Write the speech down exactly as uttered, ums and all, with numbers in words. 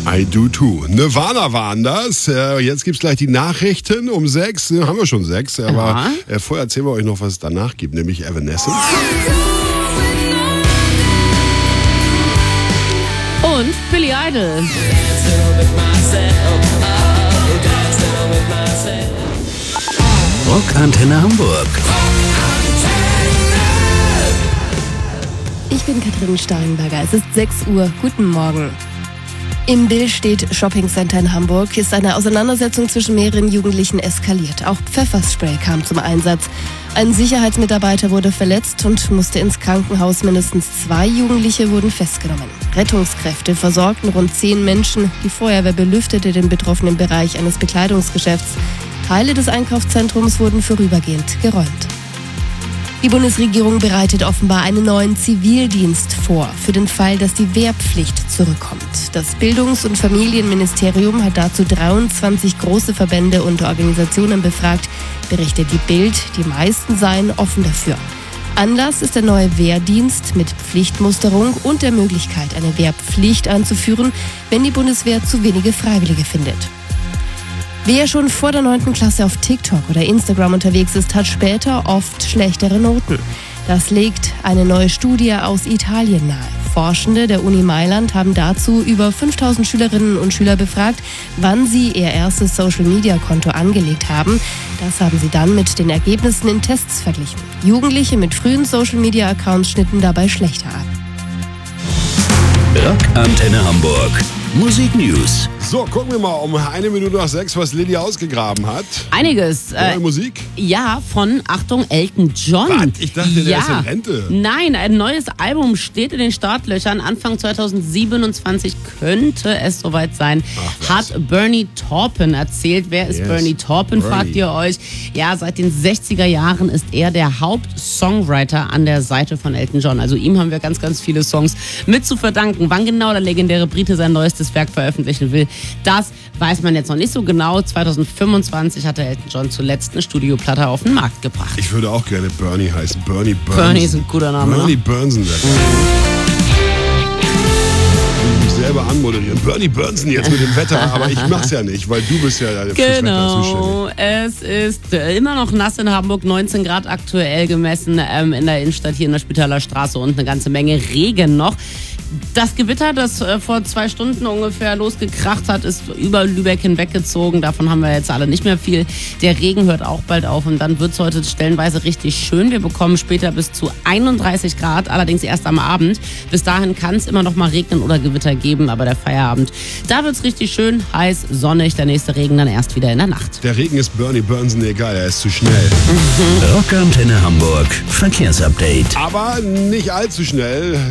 I do too. Nirvana waren das. Jetzt gibt's gleich die Nachrichten um sechs. Haben wir schon sechs, aber ja. vorher erzählen wir euch noch, was es danach gibt, nämlich Evanescence. Und Billy Idol. Rockantenne Hamburg. Ich bin Katrin Steinberger. Es ist sechs Uhr. Guten Morgen. Im Billstedt Shopping Center in Hamburg ist eine Auseinandersetzung zwischen mehreren Jugendlichen eskaliert. Auch Pfefferspray kam zum Einsatz. Ein Sicherheitsmitarbeiter wurde verletzt und musste ins Krankenhaus. Mindestens zwei Jugendliche wurden festgenommen. Rettungskräfte versorgten rund zehn Menschen. Die Feuerwehr belüftete den betroffenen Bereich eines Bekleidungsgeschäfts. Teile des Einkaufszentrums wurden vorübergehend geräumt. Die Bundesregierung bereitet offenbar einen neuen Zivildienst vor, für den Fall, dass die Wehrpflicht zurückkommt. Das Bildungs- und Familienministerium hat dazu dreiundzwanzig große Verbände und Organisationen befragt, berichtet die Bild. Die meisten seien offen dafür. Anlass ist der neue Wehrdienst mit Pflichtmusterung und der Möglichkeit, eine Wehrpflicht einzuführen, wenn die Bundeswehr zu wenige Freiwillige findet. Wer schon vor der neunten Klasse auf TikTok oder Instagram unterwegs ist, hat später oft schlechtere Noten. Das legt eine neue Studie aus Italien nahe. Forschende der Uni Mailand haben dazu über fünftausend Schülerinnen und Schüler befragt, wann sie ihr erstes Social-Media-Konto angelegt haben. Das haben sie dann mit den Ergebnissen in Tests verglichen. Jugendliche mit frühen Social-Media-Accounts schnitten dabei schlechter ab. Rockantenne Hamburg. Musik News. So, gucken wir mal um eine Minute nach sechs, was Lilly ausgegraben hat. Einiges. Neue äh, Musik? Ja, von, Achtung, Elton John. Was? Ich dachte, der ja. ist in Rente. Nein, ein neues Album steht in den Startlöchern. Anfang zweitausendsiebenundzwanzig könnte es soweit sein. Ach, hat Bernie Taupin erzählt. Wer ist Yes. Bernie Taupin, Bernie. fragt ihr euch. Ja, seit den sechziger Jahren ist er der Hauptsongwriter an der Seite von Elton John. Also ihm haben wir ganz, ganz viele Songs mit zu verdanken. Wann genau der legendäre Brite sein neuestes Werk veröffentlichen will, das weiß man jetzt noch nicht so genau. zweitausendfünfundzwanzig hat der Elton John zuletzt eine Studioplatte auf den Markt gebracht. Ich würde auch gerne Bernie heißen. Bernie Burnson. Bernie ist ein guter Name. Bernie ne? Burnson. Ich will mich selber anmoderieren. Bernie Burnson jetzt mit dem Wetter, aber ich mach's ja nicht, weil du bist ja fürs Wetter zuständig. Genau, es ist äh, immer noch nass in Hamburg, neunzehn Grad aktuell gemessen ähm, in der Innenstadt hier in der Spitaler Straße und eine ganze Menge Regen noch. Das Gewitter, das äh, vor zwei Stunden ungefähr losgekracht hat, ist über Lübeck hinweggezogen. Davon haben wir jetzt alle nicht mehr viel. Der Regen hört auch bald auf und dann wird es heute stellenweise richtig schön. Wir bekommen später bis zu einunddreißig Grad, allerdings erst am Abend. Bis dahin kann es immer noch mal regnen oder Gewitter geben, aber der Feierabend, da wird es richtig schön, heiß, sonnig. Der nächste Regen dann erst wieder in der Nacht. Der Regen ist Bernie Burnson egal, er ist zu schnell. Rockantenne Hamburg. Verkehrsupdate. Aber nicht allzu schnell.